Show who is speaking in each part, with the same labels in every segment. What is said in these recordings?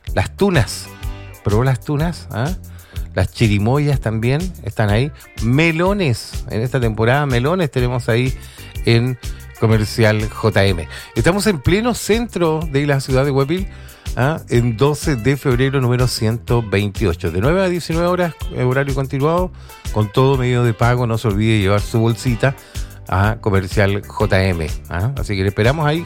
Speaker 1: Las tunas. ¿Probó las tunas? ¿Ah? Las chirimoyas también están ahí. Melones. En esta temporada, melones tenemos ahí en Comercial JM. Estamos en pleno centro de la ciudad de Huapil, en 12 de febrero número 128. De 9 a 19 horas, horario continuado, con todo medio de pago. No se olvide llevar su bolsita a Comercial JM. Así que le esperamos ahí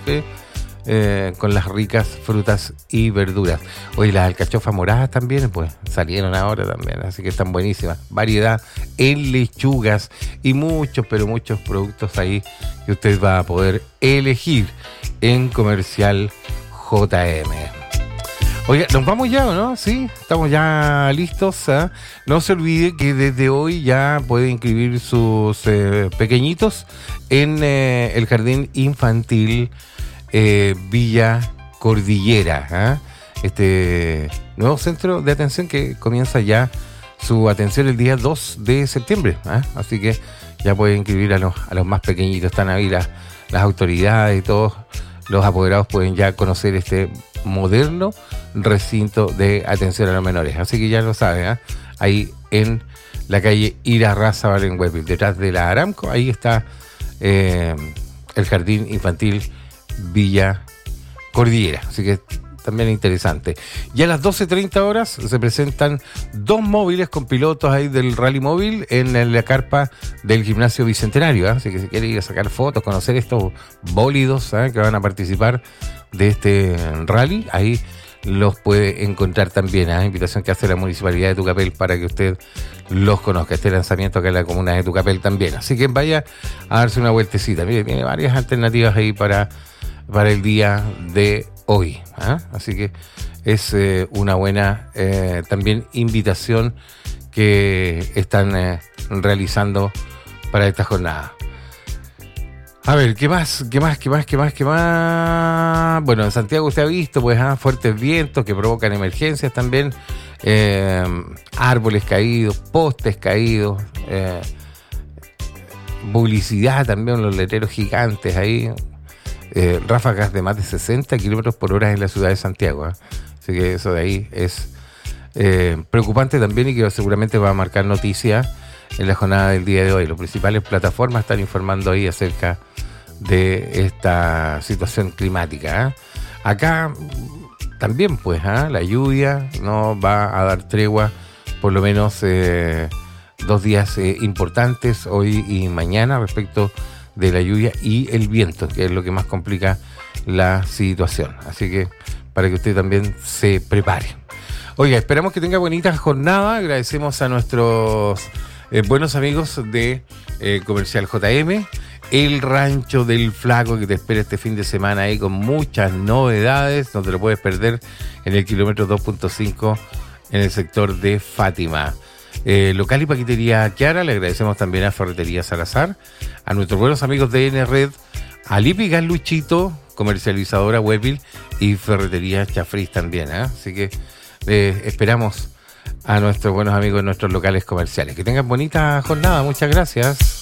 Speaker 1: con las ricas frutas y verduras. Hoy las alcachofas moradas también, pues salieron ahora también, así que están buenísimas. Variedad en lechugas y muchos, pero muchos productos ahí que usted va a poder elegir en Comercial JM. Oiga, ¿nos vamos ya o no? Sí, estamos ya listos. No se olvide que desde hoy ya puede inscribir sus pequeñitos en el jardín infantil Villa Cordillera, este nuevo centro de atención que comienza ya su atención el día 2 de septiembre, así que ya puede inscribir a los más pequeñitos. Están ahí las autoridades y todos los apoderados pueden ya conocer este moderno recinto de atención a los menores, así que ya lo sabe, ahí en la calle Irarrázaval en Huapil, detrás de la Aramco, ahí está el jardín infantil Villa Cordillera, así que también interesante. Y a las 12:30 horas se presentan 2 móviles con pilotos ahí del rally móvil en la carpa del gimnasio Bicentenario, así que si quiere ir a sacar fotos, conocer estos bólidos que van a participar de este rally, ahí los puede encontrar también. Invitación que hace la Municipalidad de Tucapel para que usted los conozca. Este lanzamiento acá en la comuna de Tucapel también, así que vaya a darse una vueltecita. Mire, tiene varias alternativas ahí para el día de hoy, así que es una buena también invitación que están realizando para esta jornada. A ver, ¿qué más? Bueno, en Santiago usted ha visto pues fuertes vientos que provocan emergencias también, árboles caídos, postes caídos, publicidad también, los letreros gigantes ahí. Ráfagas de más de 60 kilómetros por hora en la ciudad de Santiago. Así que eso de ahí es preocupante también y que seguramente va a marcar noticia en la jornada del día de hoy. Las principales plataformas están informando ahí acerca de esta situación climática. Acá también pues la lluvia no va a dar tregua, por lo menos 2 días importantes, hoy y mañana, respecto de la lluvia y el viento, que es lo que más complica la situación. Así que para que usted también se prepare. Oiga, esperamos que tenga bonita jornada. Agradecemos a nuestros buenos amigos de Comercial JM, el Rancho del Flaco, que te espera este fin de semana ahí con muchas novedades. No te lo puedes perder en el kilómetro 2.5 en el sector de Fátima. Local y paquetería Kiara, le agradecemos también a Ferretería Salazar, a nuestros buenos amigos de N-Red, a Lipi Gas Luchito, comercializadora Huapil, y Ferretería Chafriz también, así que esperamos a nuestros buenos amigos en nuestros locales comerciales. Que tengan bonita jornada, muchas gracias.